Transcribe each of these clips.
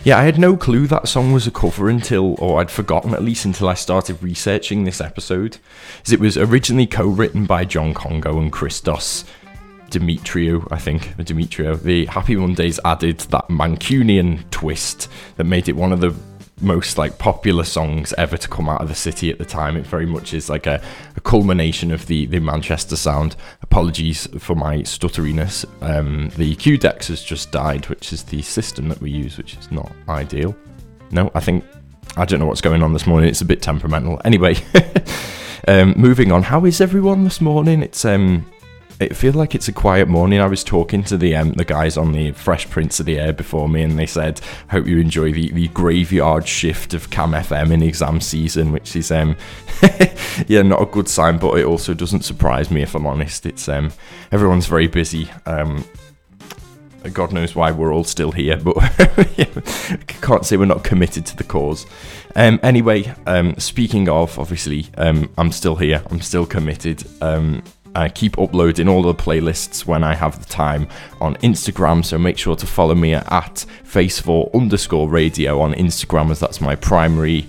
Yeah, I had no clue that song was a cover or I'd forgotten at least until I started researching this episode, as it was originally co-written by John Congo and Christos Demetriou, I think. Demetriou. The Happy Mondays added that Mancunian twist that made it one of the most popular songs ever to come out of the city at the time. It very much is like a culmination of the Manchester sound. Apologies for my stutteriness. The QDex has just died, which is the system that we use, which is not ideal. No, I don't know what's going on this morning. It's a bit temperamental. Anyway, moving on. How is everyone this morning? It feels like it's a quiet morning. I was talking to the guys on the Fresh Prince of the Air before me, and they said, hope you enjoy the graveyard shift of Cam FM in exam season, which is yeah, not a good sign, but it also doesn't surprise me, if I'm honest. It's everyone's very busy. God knows why we're all still here, but yeah, can't say we're not committed to the cause. Anyway, speaking of, obviously, I'm still here. I'm still committed. I keep uploading all the playlists when I have the time on Instagram, so make sure to follow me at face4_radio on Instagram, as that's my primary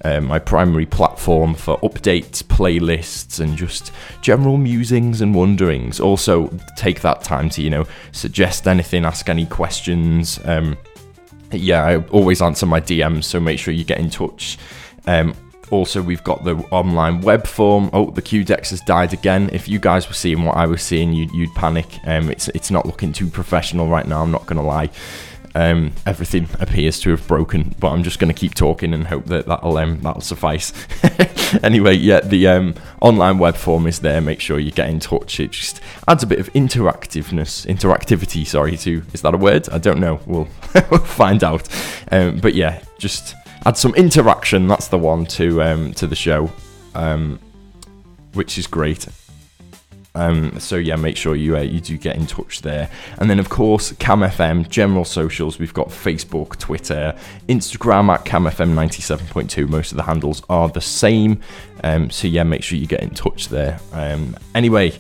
platform for updates, playlists, and just general musings and wonderings. Also, take that time to, suggest anything, ask any questions. Yeah, I always answer my DMs, so make sure you get in touch. Also, we've got the online web form. Oh, the QDex has died again. If you guys were seeing what I was seeing, you'd panic. It's not looking too professional right now, I'm not going to lie. Everything appears to have broken, but I'm just going to keep talking and hope that'll suffice. Anyway, yeah, the online web form is there. Make sure you get in touch. It just adds a bit of interactivity, sorry, is that a word? I don't know. We'll find out. But yeah, just add some interaction, that's the one, to the show, which is great. So yeah, make sure you do get in touch there. And then, of course, Cam FM, general socials. We've got Facebook, Twitter, Instagram at Cam FM 97.2. Most of the handles are the same. So yeah, make sure you get in touch there. Anyway,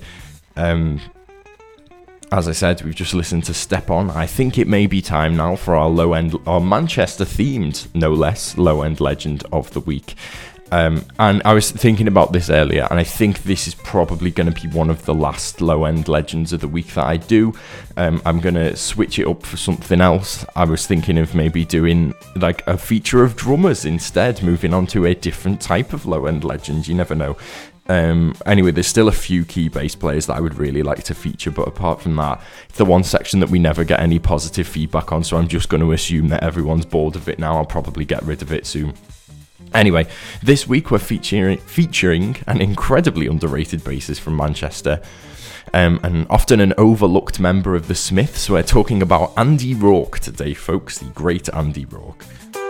as I said, we've just listened to Step On. I think it may be time now for our Manchester-themed, no less, low-end legend of the week. And I was thinking about this earlier, and I think this is probably going to be one of the last low-end legends of the week that I do. I'm going to switch it up for something else. I was thinking of maybe doing a feature of drummers instead, moving on to a different type of low-end legend. You never know. Anyway, there's still a few key bass players that I would really like to feature, but apart from that, it's the one section that we never get any positive feedback on, so I'm just going to assume that everyone's bored of it now. I'll probably get rid of it soon. Anyway, this week we're featuring an incredibly underrated bassist from Manchester, and often an overlooked member of the Smiths. We're talking about Andy Rourke today, folks, the great Andy Rourke.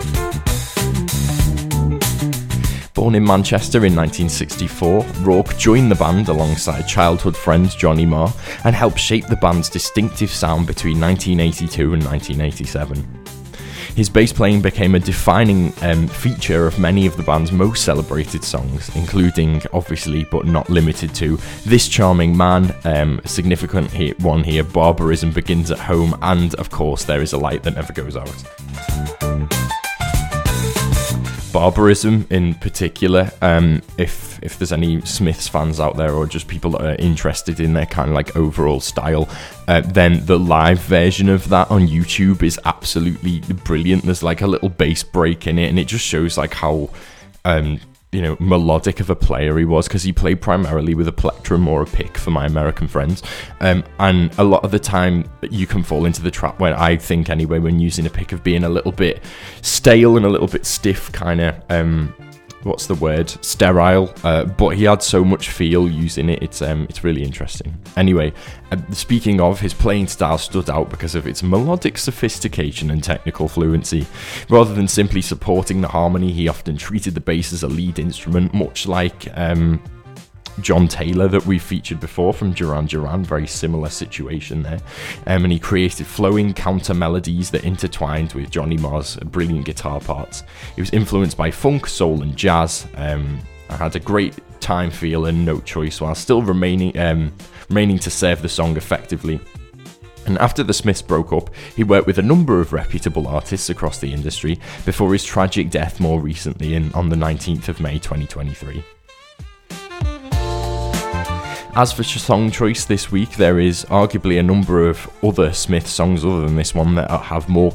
Born in Manchester in 1964, Rourke joined the band alongside childhood friend Johnny Marr and helped shape the band's distinctive sound between 1982 and 1987. His bass playing became a defining feature of many of the band's most celebrated songs, including, obviously, but not limited to, This Charming Man, significant one here, Barbarism Begins at Home, and, of course, There Is a Light That Never Goes Out. Barbarism in particular, if there's any Smiths fans out there or just people that are interested in their kind of overall style, then the live version of that on YouTube is absolutely brilliant. There's a little bass break in it, and it just shows how melodic of a player he was, because he played primarily with a plectrum or a pick, for my American friends, and a lot of the time you can fall into the trap, where I think anyway, when using a pick, of being a little bit stale and a little bit stiff, kind of what's the word, sterile, but he had so much feel using it. It's really interesting. Anyway, speaking of, his playing style stood out because of its melodic sophistication and technical fluency. Rather than simply supporting the harmony, he often treated the bass as a lead instrument, much like John Taylor that we featured before from Duran Duran, very similar situation there. And he created flowing counter melodies that intertwined with Johnny Marr's brilliant guitar parts. He was influenced by funk, soul and jazz. I had a great time, feel and note choice while still remaining to serve the song effectively. And after the Smiths broke up, he worked with a number of reputable artists across the industry before his tragic death more recently on the 19th of May 2023. As for song choice this week, there is arguably a number of other Smith songs other than this one that have more